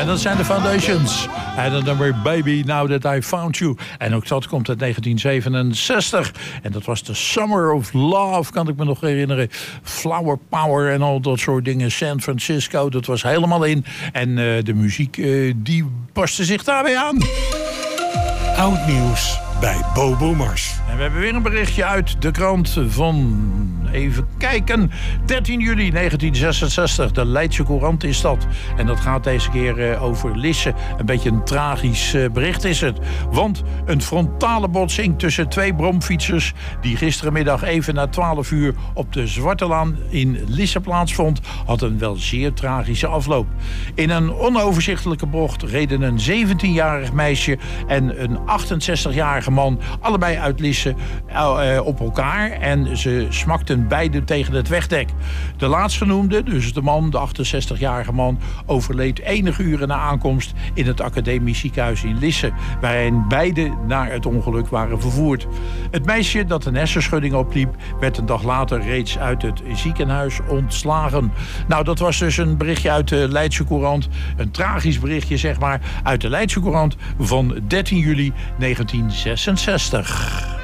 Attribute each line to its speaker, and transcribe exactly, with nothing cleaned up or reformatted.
Speaker 1: En dat zijn de Foundations. En dan nummer Baby, Now That I Found You. En ook dat komt uit negentien zevenenzestig. En dat was de Summer of Love, kan ik me nog herinneren. Flower Power en al dat soort dingen. San Francisco, dat was helemaal in. En uh, de muziek, uh, die paste zich daarbij aan.
Speaker 2: Oud nieuws bij Bobo Mars.
Speaker 1: En we hebben weer een berichtje uit de krant van, even kijken, dertien juli negentien zesenzestig. De Leidse Courant is dat. En dat gaat deze keer uh, over Lisse. Een beetje een tragisch uh, bericht is het. Want een frontale botsing tussen twee bromfietsers, die gisterenmiddag even na twaalf uur op de Zwartelaan in Lisse plaatsvond, had een wel zeer tragische afloop. In een onoverzichtelijke bocht reden een zeventienjarig meisje en een achtenzestigjarige man, allebei uit Lisse, uh, op elkaar. En ze smakten beide tegen het wegdek. De laatstgenoemde, dus de man, de achtenzestigjarige man, overleed enige uren na aankomst in het academisch ziekenhuis in Lisse, waarin beide naar het ongeluk waren vervoerd. Het meisje dat een hersenschudding opliep, werd een dag later reeds uit het ziekenhuis ontslagen. Nou, dat was dus een berichtje uit de Leidse Courant. Een tragisch berichtje, zeg maar, uit de Leidse Courant van dertien juli negentien zesenzestig.